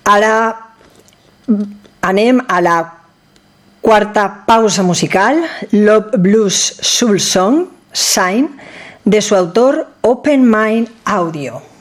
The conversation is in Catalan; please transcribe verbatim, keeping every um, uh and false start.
Ara anem a la quarta pausa musical, Love Blues Soul Song, Sign, de su autor Open Mind Audio.